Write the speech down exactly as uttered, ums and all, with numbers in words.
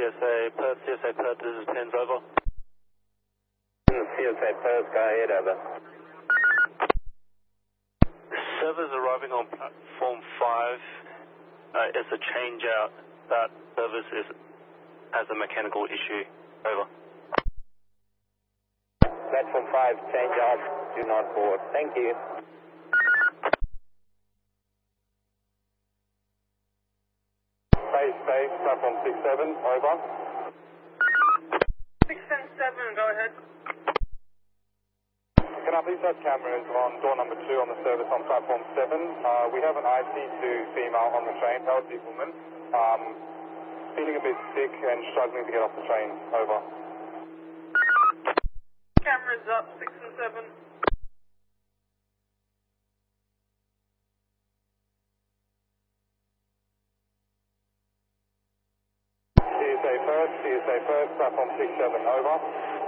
S A Perth, C S A Perth, this is Pins, over. C S A Perth, go ahead, over. Servers arriving on platform five. Uh, it's a change out. That service is has a mechanical issue. Over. Platform five, change out. Do not board. Thank you. Base, base, platform six seven, over. six ten seven, go ahead. Can I please have cameras on door number two on the service on platform seven? Uh, we have an I C two female on the train, elderly woman, um, feeling a bit sick and struggling to get off the train. Over. Cameras up, six and seven. C S A Perth, C S A Perth, platform six seven, over.